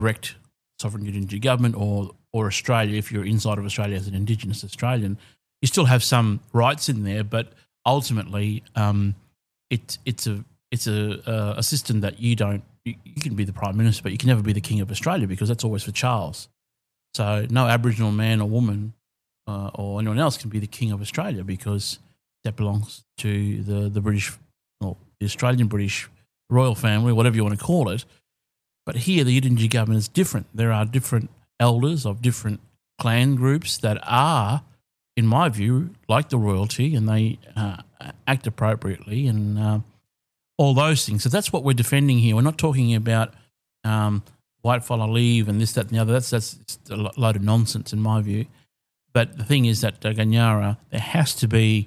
direct sovereign unity government or Australia, if you're inside of Australia as an Indigenous Australian, you still have some rights in there, but ultimately it's a system that you can be the Prime Minister, but you can never be the King of Australia because that's always for Charles. So no Aboriginal man or woman or anyone else can be the King of Australia because that belongs to the British or the Australian British royal family, whatever you want to call it. But here the Yidinji government is different. There are different elders of different clan groups that are, in my view, like the royalty, and they act appropriately and all those things. So that's what we're defending here. We're not talking about whitefellow leave and this, that, and the other. That's a load of nonsense in my view. But the thing is that Ganyara, there has to be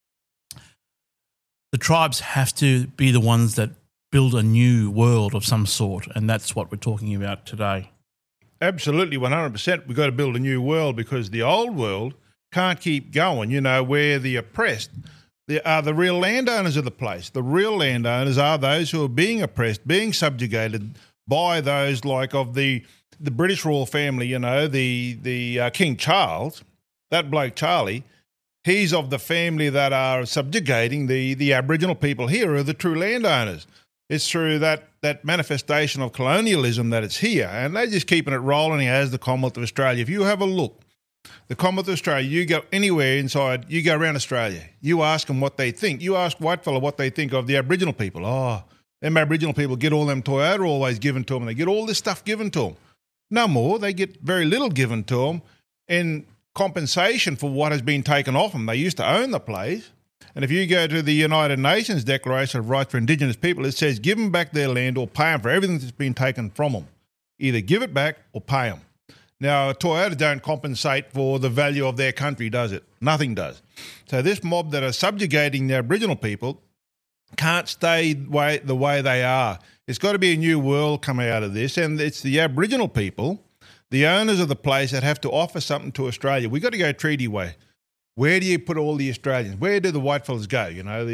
the tribes have to be the ones that build a new world of some sort, and that's what we're talking about today. Absolutely, 100%. We've got to build a new world because the old world can't keep going, where the oppressed are the real landowners of the place. The real landowners are those who are being oppressed, being subjugated by those like of the British royal family, the King Charles, that bloke Charlie. He's of the family that are subjugating the Aboriginal people here who are the true landowners. It's through that manifestation of colonialism that it's here, and they're just keeping it rolling as the Commonwealth of Australia. If you have a look, the Commonwealth of Australia, you go anywhere inside, you go around Australia, you ask them what they think. You ask whitefellow what they think of the Aboriginal people. Oh, them Aboriginal people get all them Toyota always given to them. They get all this stuff given to them. No more, they get very little given to them in compensation for what has been taken off them. They used to own the place. And if you go to the United Nations Declaration of Rights for Indigenous People, it says give them back their land or pay them for everything that's been taken from them. Either give it back or pay them. Now, Toyota don't compensate for the value of their country, does it? Nothing does. So this mob that are subjugating the Aboriginal people can't stay the way they are. It's got to be a new world coming out of this, and it's the Aboriginal people, the owners of the place, that have to offer something to Australia. We've got to go treaty way. Where do you put all the Australians? Where do the whitefellas go?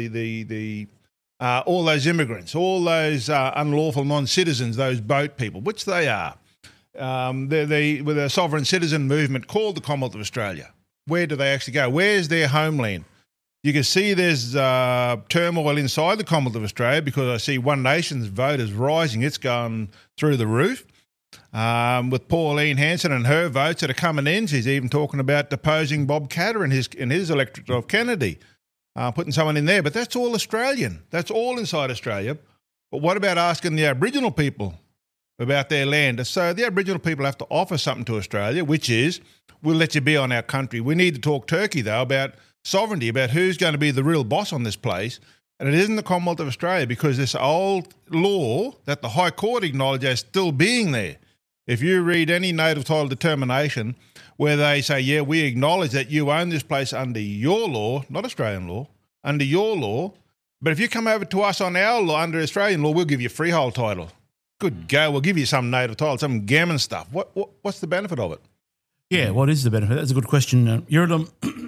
All those immigrants, all those unlawful non-citizens, those boat people, which they are. They're with a sovereign citizen movement called the Commonwealth of Australia. Where do they actually go? Where's their homeland? You can see there's turmoil inside the Commonwealth of Australia because I see One Nation's vote is rising. It's going through the roof. With Pauline Hanson and her votes that are coming in. She's even talking about deposing Bob Katter in his electorate of Kennedy, putting someone in there. But that's all Australian. That's all inside Australia. But what about asking the Aboriginal people about their land? So the Aboriginal people have to offer something to Australia, which is, we'll let you be on our country. We need to talk Turkey, though, about sovereignty, about who's going to be the real boss on this place. And it isn't the Commonwealth of Australia because this old law that the High Court acknowledged as still being there. If you read any native title determination where they say, yeah, we acknowledge that you own this place under your law, not Australian law, under your law, but if you come over to us on our law, under Australian law, we'll give you freehold title. Good go, we'll give you some native title, some gammon stuff. What's the benefit of it? Yeah, what is the benefit? That's a good question. Yuridam.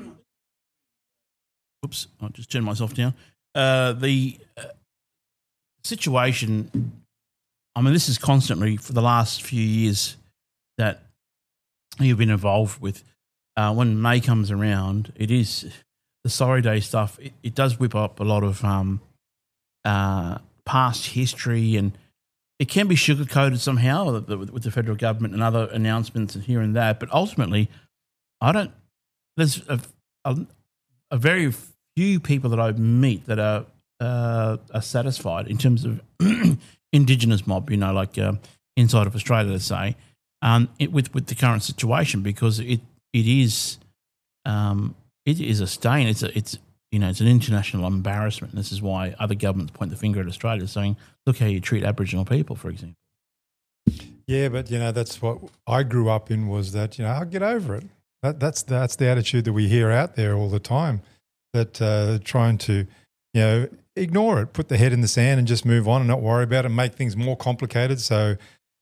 Oops, I'll just turn myself down. The situation, I mean, this is constantly for the last few years that you've been involved with. When May comes around, it is the Sorry Day stuff. It does whip up a lot of past history, and it can be sugar-coated somehow with the federal government and other announcements and here and that. But ultimately, there's a very few people that I meet that are satisfied in terms of Indigenous mob, like inside of Australia, let's say, with the current situation, because it is a stain. It's an international embarrassment. This is why other governments point the finger at Australia, saying, "Look how you treat Aboriginal people," for example. Yeah, but that's what I grew up in, was that I'll get over it. That's the attitude that we hear out there all the time. That trying to ignore it, put the head in the sand and just move on and not worry about it, and make things more complicated. So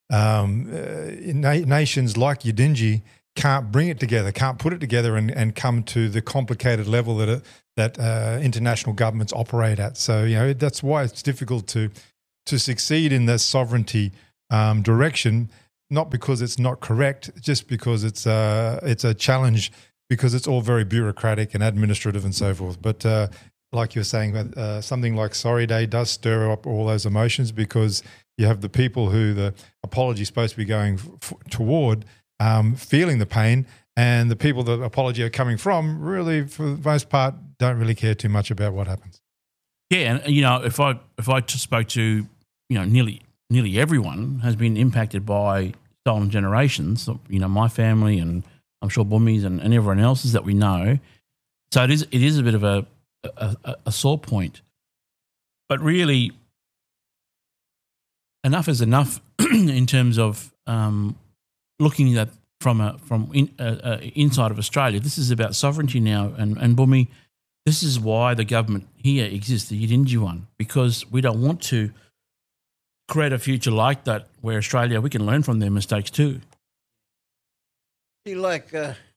nations like Yidinji can't bring it together, can't put it together and come to the complicated level that international governments operate at. So, that's why it's difficult to succeed in the sovereignty direction. not because it's not correct, just because it's a challenge, because it's all very bureaucratic and administrative and so forth. But like you were saying, something like Sorry Day does stir up all those emotions, because you have the people who the apology is supposed to be going toward feeling the pain, and the people that apology are coming from really, for the most part, don't really care too much about what happens. Yeah, and if I just spoke to nearly everyone has been impacted by stolen generations. My family, and I'm sure Bummies and everyone else's that we know. So it is a bit of a sore point, but really, enough is enough in terms of looking at from inside of Australia. This is about sovereignty now, and Bummy, this is why the government here exists, the Yidinji one, because we don't want to create a future like that where Australia, we can learn from their mistakes too. See, like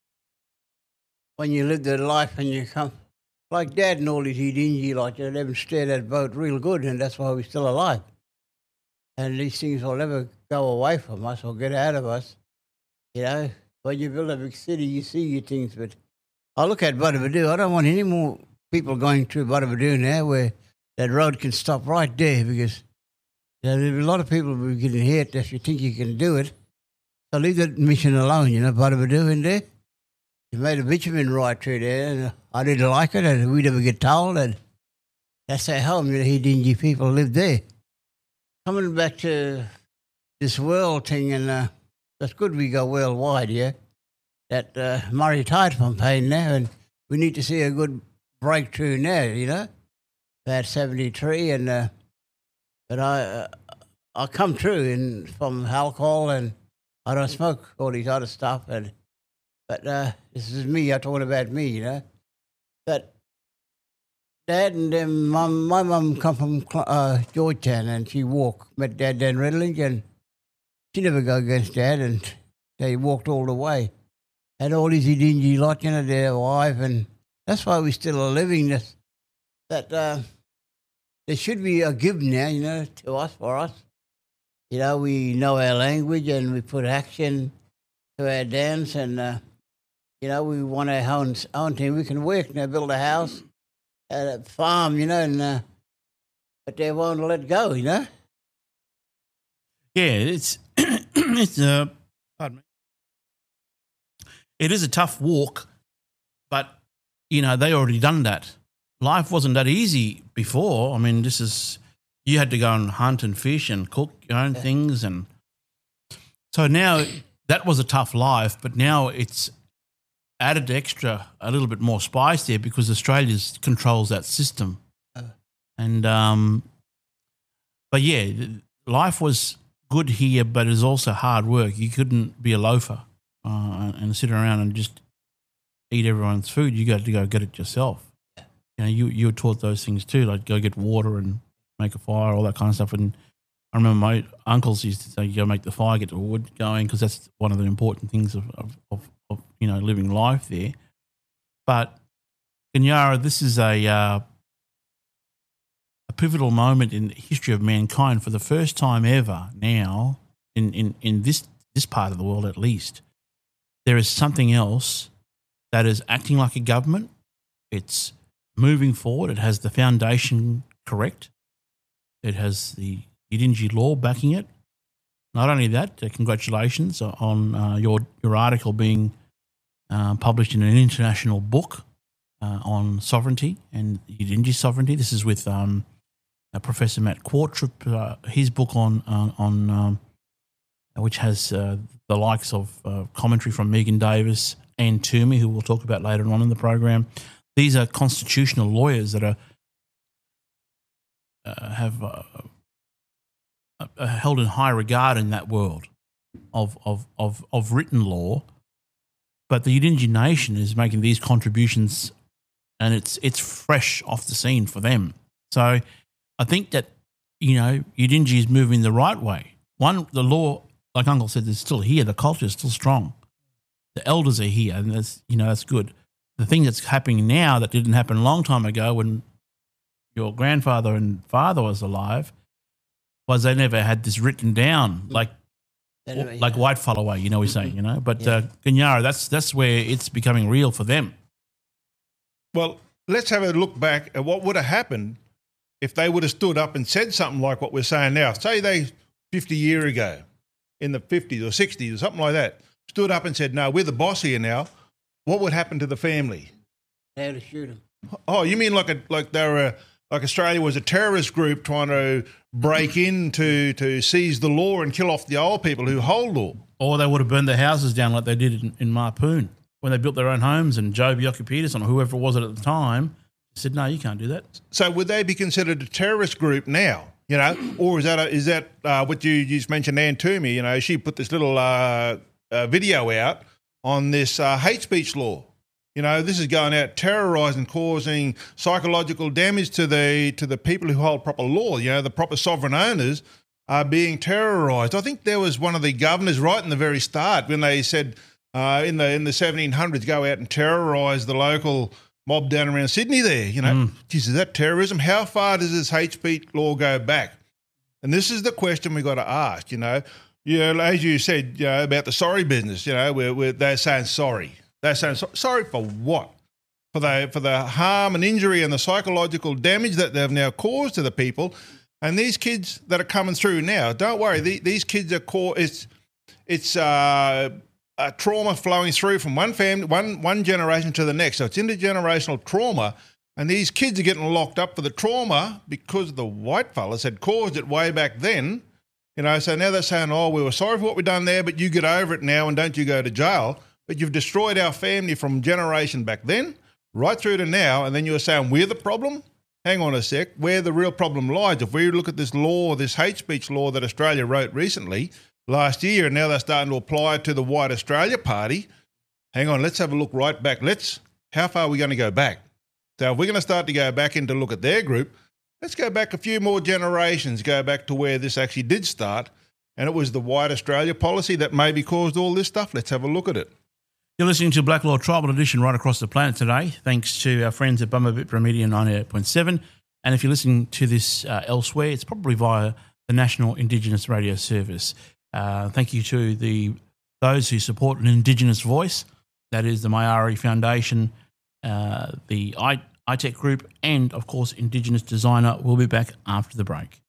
when you live their life and you come, like Dad and all these Yidinji, like they never steer that boat real good, and that's why we're still alive. And these things will never go away from us or get out of us. When you build a big city, you see your things, but I look at Badabadoo. I don't want any more people going through Badabadoo now where that road can stop right there, because there'll be a lot of people who are getting hurt if you think you can do it. So leave that mission alone, Badabadoo in there. You made a bitumen right through there, and I didn't like it, and we never get told, and that's our home. Yidinji people live there. Coming back to this world thing, and that's good we go worldwide, yeah? That Murray tied from pain now, and we need to see a good breakthrough now, about 73, and but I come through from alcohol, and I don't smoke all these other stuff, but this is me. I'm talking about me, But Dad and my mum come from Georgetown, and she met Dad down Redling, and she never go against Dad, and they walked all the way. And all these Yidinji lot, their wife, and that's why we're still living this. That there should be a give now, to us, for us. We know our language, and we put action to our dance, and we want our own thing. We can work now, build a house, a farm, and but they won't let go, Yeah, it's pardon me. It is a tough walk, but they already done that. Life wasn't that easy before. I mean, you had to go and hunt and fish and cook your own things, and so now that was a tough life. But now it's added a little bit more spice there, because Australia controls that system, and but yeah, life was good here, but it's also hard work. You couldn't be a loafer and sit around and just eat everyone's food. You got to go get it yourself. You were taught those things too, like go get water and make a fire, all that kind of stuff. And I remember my uncles used to say, go make the fire, get the wood going, because that's one of the important things of living life there. But Ganyara, this is a pivotal moment in the history of mankind. For the first time ever now, in this part of the world at least, there is something else that is acting like a government. It's moving forward. It has the foundation correct. It has the Yidinji law backing it. Not only that, congratulations on your article being published in an international book on sovereignty and Yidinji sovereignty. This is with Professor Matt Quartrup, his book on which has the likes of commentary from Megan Davis and Toomey, who we'll talk about later on in the program. These are constitutional lawyers that are held in high regard in that world of written law. But the Yidinji nation is making these contributions, and it's fresh off the scene for them. So I think that Yidinji is moving the right way. One, the law, like Uncle said, is still here. The culture is still strong. The elders are here, and that's good. The thing that's happening now that didn't happen a long time ago when your grandfather and father was alive was they never had this written down. Like Anyway, like Whitefall away, you know what he's saying, you know. But Gunyara, that's where it's becoming real for them. Well, let's have a look back at what would have happened if they would have stood up and said something like what we're saying now. Say they 50 years ago, in the 50s or 60s or something like that, stood up and said, no, we're the boss here now. What would happen to the family? They had to shoot him. Oh, you mean like Australia was a terrorist group trying to break in to seize the law and kill off the old people who hold law? Or they would have burned their houses down like they did in Marpoon when they built their own homes, and Joe Bjelke-Petersen or whoever it was at the time said, no, you can't do that. So would they be considered a terrorist group now? You know, or is that what you just mentioned, Ann Toomey? You know, she put this little video out on this hate speech law. You know, this is going out terrorising, causing psychological damage to the people who hold proper law. You know, the proper sovereign owners are being terrorised. I think there was one of the governors right in the very start when they said in the 1700s go out and terrorise the local mob down around Sydney there. You know, geez, is that terrorism? How far does this hate speech law go back? And this is the question we got to ask. You know, as you said, you know, about the sorry business. You know, where they're saying sorry. They're saying sorry for what? For the harm and injury and the psychological damage that they've now caused to the people. And these kids that are coming through now, don't worry, these kids are it's a trauma flowing through from one family, one generation to the next. So it's intergenerational trauma, and these kids are getting locked up for the trauma because the white fellas had caused it way back then. You know, so now they're saying, oh, we were sorry for what we've done there, but you get over it now and don't you go to jail. But you've destroyed our family from generation back then right through to now, and then you're saying we're the problem? Hang on a sec. Where the real problem lies, if we look at this law, this hate speech law that Australia wrote recently, last year, and now they're starting to apply it to the White Australia Party. Hang on, let's have a look right back. How far are we going to go back? So if we're going to start to go back in to look at their group, let's go back a few more generations, go back to where this actually did start, and it was the White Australia policy that maybe caused all this stuff. Let's have a look at it. You're listening to Black Law Tribal Edition right across the planet today, thanks to our friends at Bumba Bipra Media 98.7. And if you're listening to this elsewhere, it's probably via the National Indigenous Radio Service. Thank you to those who support an Indigenous voice, that is the Mayari Foundation, the iTech Group, and, of course, Indigenous Designer. We'll be back after the break.